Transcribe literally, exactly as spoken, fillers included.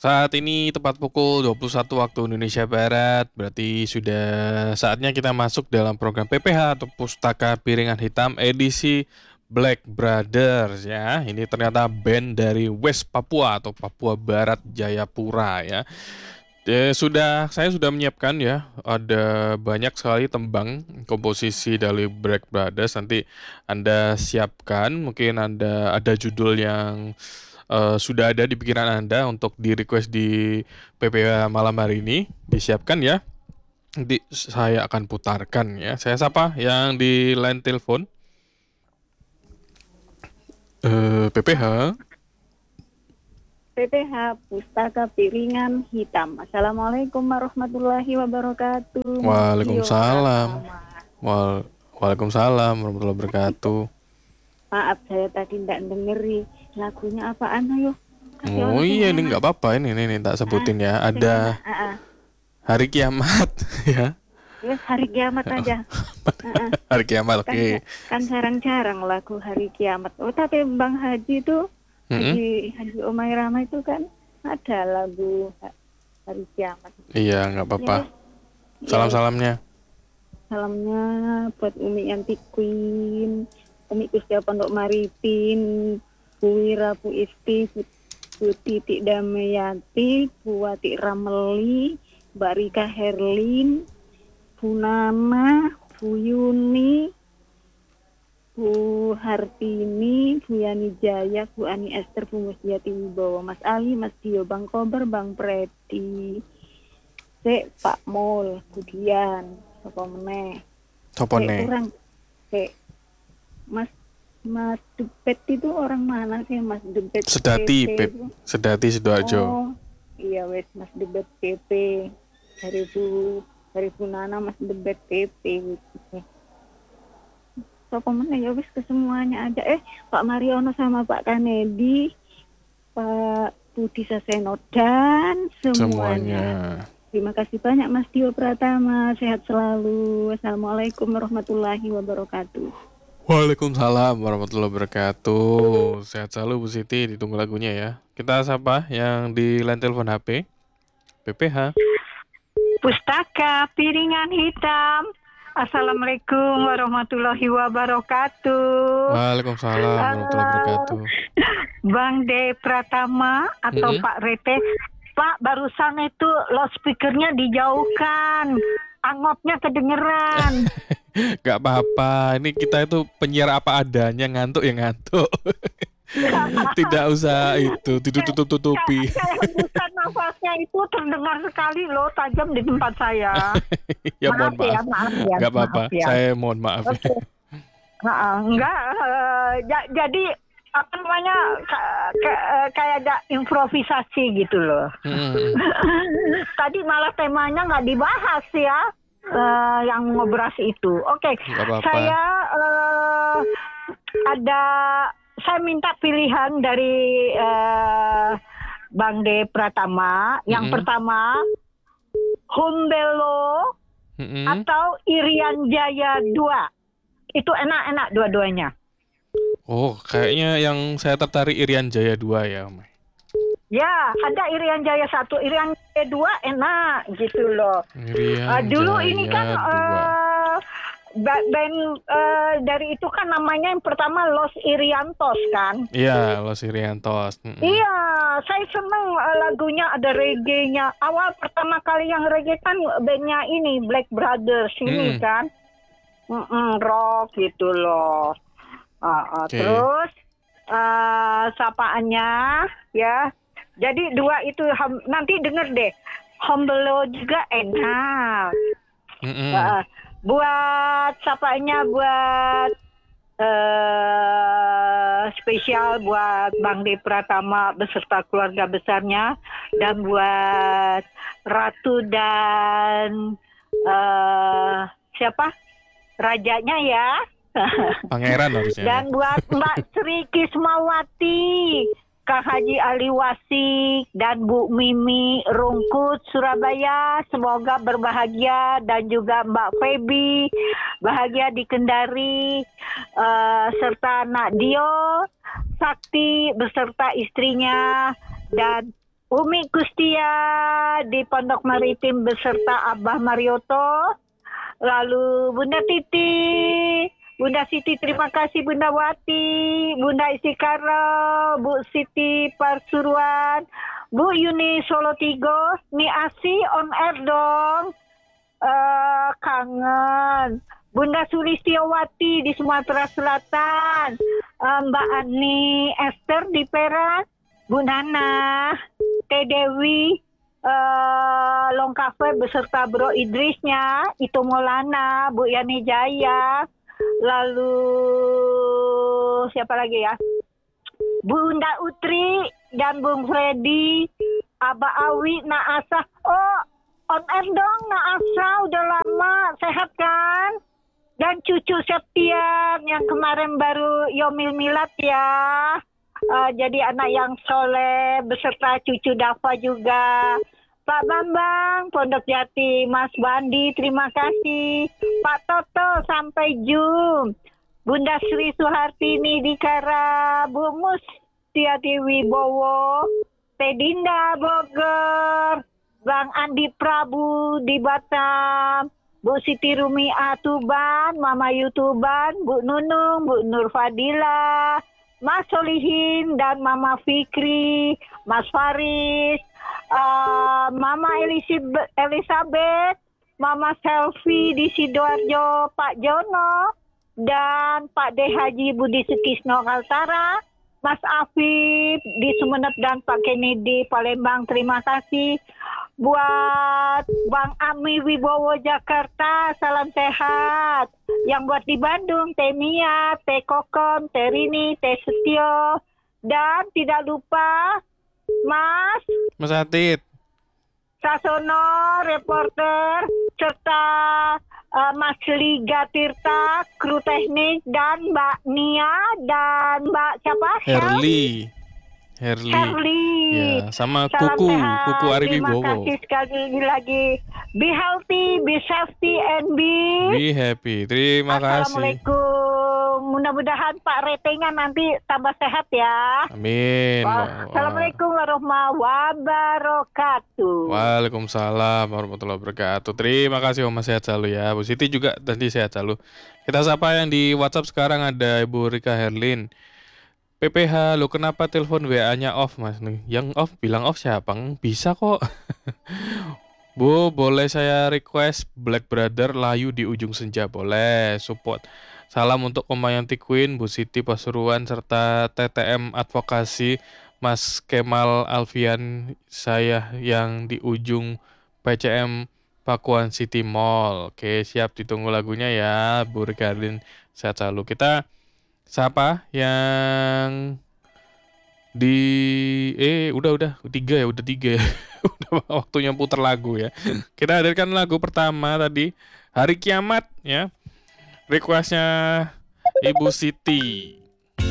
Saat ini tepat pukul dua puluh satu waktu Indonesia Barat, berarti sudah saatnya kita masuk dalam program P P H atau Pustaka Piringan Hitam edisi Black Brothers ya. Ini ternyata band dari West Papua atau Papua Barat Jayapura ya. Ya, sudah saya sudah menyiapkan ya, ada banyak sekali tembang komposisi dari Black Brothers. Nanti Anda siapkan, mungkin Anda ada judul yang eh, sudah ada di pikiran Anda untuk di request di P P H malam hari ini, disiapkan ya. Nanti saya akan putarkan ya. Saya sapa yang di line telepon. Eh, P P H. P P H Pustaka Piringan Hitam. Assalamualaikum warahmatullahi wabarakatuh. Waalaikumsalam. Wal Waalaikumsalam warahmatullahi wabarakatuh. Maaf saya tadi tidak dengeri lagunya apaan ayo. Oh iya ini nggak apa-apa ini ini tak sebutin ya. Ada Hari Kiamat ya. Yes, Hari Kiamat aja. Hari Kiamat oke. Okay. Kan, kan jarang-jarang lagu Hari Kiamat. Oh tapi Bang Haji tuh Haji, Haji Omai Rama itu kan ada lagu Hari Kiamat. Iya nggak apa-apa. Ya, salam-salamnya. Salamnya buat Umi Yanti Queen, Umi Kustia Pondok Maritim, Bu Wira, Bu Isti, Bu Titik Dameyati, Bu Wati Rameli, Mbak Rika Herlin, Bu Nana, Bu Yuni, Bu Hartini, Bu Yani Jaya, Bu Ani Esther, Bu Musjati Wibowo, Mas Ali, Mas Dio, Bang Kober, Bang Preti, Sek Pak Mol, Budian, Sopo meneh. Sopo meneh. Kurang, Sek Mas Mas Debet itu orang mana sih Mas Debet? Sedati, Pep. Sedati Sidoarjo. Oh, iya wes Mas Debet P P. Dari Bu dari Bu Nana Mas Debet P P gitu. Sopo meneh ya wis ke semuanya ada. Eh, Pak Mariono sama Pak Kanedi, Pak Budi Saseno dan semuanya. semuanya. Terima kasih banyak Mas Dio Pratama. Sehat selalu. Assalamualaikum warahmatullahi wabarakatuh. Waalaikumsalam warahmatullahi wabarakatuh. Sehat selalu Bu Siti, ditunggu lagunya ya. Kita sapa yang di line telepon H P. P P H. Pustaka Piringan Hitam. Assalamualaikum warahmatullahi wabarakatuh. Waalaikumsalam warahmatullahi wabarakatuh. Bang De Pratama atau mm-hmm. Pak Rete, Pak barusan itu loudspeakernya dijauhkan, angotnya kedengeran. Gak apa-apa, ini kita itu penyiar apa adanya, ngantuk ya ngantuk. Tidak usah itu ditutup-tutupi. Bukan nafasnya itu terdengar sekali loh, tajam di tempat saya. Ya mohon maaf. Ya, maaf ya. Gak apa-apa, ya. saya mohon maaf. Okay. Nah, enggak, uh, j- jadi apa namanya k- k- kayak ada improvisasi gitu loh. Hmm. Tadi malah temanya nggak dibahas ya. Uh, yang ngobras itu. Oke, okay. Saya uh, ada saya minta pilihan dari uh, Bang De Pratama. Yang mm-hmm. pertama, Humbelo mm-hmm. atau Irian Jaya dua. Itu enak-enak dua-duanya. Oh, kayaknya yang saya tertarik Irian Jaya dua ya, Om. Ya, ada Irian Jaya satu, Irian Jaya dua enak gitu loh. Irian uh, dulu Jaya ini kan uh, band uh, dari itu kan namanya yang pertama Los Iriantos kan? Iya, Los Iriantos. Mm-mm. Iya, saya seneng uh, lagunya ada reggae-nya. Awal pertama kali yang reggae kan bandnya ini Black Brothers ini mm. kan, Mm-mm, rock gitu loh. Uh, uh, okay. Terus uh, sapaannya ya. Jadi dua itu hum, nanti denger deh. Humbelo juga enak. Uh, buat sapanya buat uh, spesial buat Bang De Pratama beserta keluarga besarnya dan buat Ratu dan uh, siapa? Rajanya ya. Pangeran harusnya. Dan buat Mbak Sri Kismawati, Kak Haji Ali Wasik, dan Bu Mimi Rungkut Surabaya, semoga berbahagia, dan juga Mbak Feby bahagia di Kendari, uh, serta Nak Dio, Sakti beserta istrinya, dan Umi Kustia di Pondok Maritim beserta Abah Marioto. Lalu Bunda Titi, Bunda Siti, terima kasih Bunda Wati, Bunda Isikara, Bu Siti Parsuruan, Bu Yuni Solo Tigo, Ni Asi on air dong, uh, kangen. Bunda Sulistiawati di Sumatera Selatan, uh, Mbak Ani Esther di Perak, Bu Nana, Teh Dewi, Uh, Long Cafe beserta Bro Idrisnya, Itu Maulana, Bu Yani Jaya, lalu siapa lagi ya? Bunda Utri dan Bung Freddy, Aba Awi, Naasa. Oh, on air dong Naasa, udah lama, sehat kan? Dan cucu Septian yang kemarin baru Yomil Milad ya. Uh, jadi anak yang soleh beserta cucu Dava juga. Pak Bambang, Pondok Jati, Mas Bandi, terima kasih. Pak Toto, sampai Jum. Bunda Sri Suhartini di Kara, Bu Mus, Tiati Wibowo, Teh Dinda Bogor, Bang Andi Prabu di Batam, Bu Siti Rumi Atuban, Mama Yutuban, Bu Nunung, Bu Nur Fadila, Mas Solihin dan Mama Fikri, Mas Faris, uh, Mama Elisabeth, Elizabeth, Mama Selfie di Sidoarjo, Pak Jono, dan Pak D. Haji Budi Sukisno Kaltara, Mas Afif di Sumeneb dan Pak Kennedy Palembang, terima kasih. Buat Bang Ami Wibowo Jakarta, salam sehat. Yang buat di Bandung, Teh Mia, Teh Kokom, Teh Rini, Teh Setio. Dan tidak lupa Mas Mas Atit. Sasono, reporter, serta uh, Mas Liga Tirta, kru teknik, dan Mbak Nia, dan Mbak siapa? Herli. Herli. Herli. Ya, sama Salam Kuku, sehat. Kuku Ari Terima Wibowo. kasih sekali lagi. Be healthy, be safety, and be... Be happy. Terima kasih. Assalamualaikum. Mudah-mudahan Pak Retengan nanti tambah sehat ya. Amin. Wah, Assalamualaikum warahmatullahi wabarakatuh. Waalaikumsalam warahmatullahi wabarakatuh. Terima kasih Om, sehat selalu ya. Bu Siti juga nanti sehat selalu. Kita sapa yang di WhatsApp sekarang, ada Ibu Rika Herlin. P P H, lo kenapa telepon W A-nya off Mas? Nih, yang off bilang off siapa? Bisa kok. Bu, boleh saya request Black Brother layu di ujung senja? Boleh, support. Salam untuk Komayanti Queen, Bu Siti Pasuruan, serta T T M Advokasi, Mas Kemal Alfian, saya yang di ujung P C M Pakuan City Mall. Oke, siap, ditunggu lagunya ya, Bu Rikardin. Sehat selalu. Kita siapa yang di eh udah udah tiga ya udah tiga ya. Udah waktunya putar lagu ya. Kita hadirkan lagu pertama tadi, Hari Kiamat ya, requestnya Ibu Siti.